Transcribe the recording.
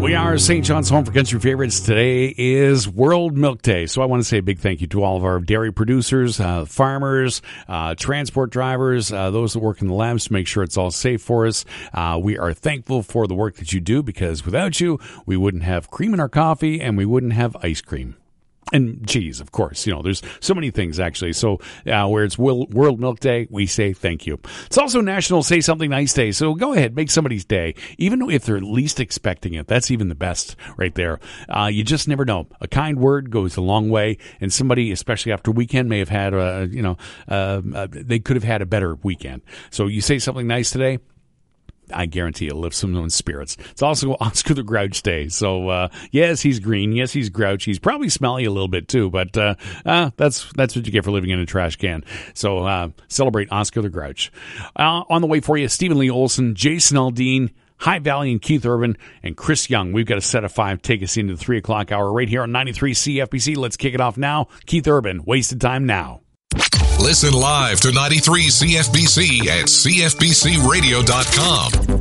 We are St. John's Home for Country Favorites. Today is World Milk Day. So I want to say a big thank you to all of our dairy producers, farmers, transport drivers, those that work in the labs to make sure it's all safe for us. We are thankful for the work that you do, because without you, we wouldn't have cream in our coffee and we wouldn't have ice cream. And cheese, of course. You know, there's so many things, actually. So where it's World Milk Day, we say thank you. It's also National Say Something Nice Day. So go ahead, make somebody's day, even if they're least expecting it. That's even the best right there. You just never know. A kind word goes a long way. And somebody, especially after a weekend, may have had, they could have had a better weekend. So you say something nice today, I guarantee it'll lift someone's spirits. It's also Oscar the Grouch Day. So, yes, he's green. Yes, he's grouchy. He's probably smelly a little bit, too. But that's what you get for living in a trash can. So celebrate Oscar the Grouch. On the way for you, Stephen Lee Olson, Jason Aldean, High Valley and Keith Urban, and Chris Young. We've got a set of 5 take us into the 3 o'clock hour right here on 93 CFBC. Let's kick it off now. Keith Urban, Wasted Time Now. Listen live to 93 CFBC at CFBCradio.com.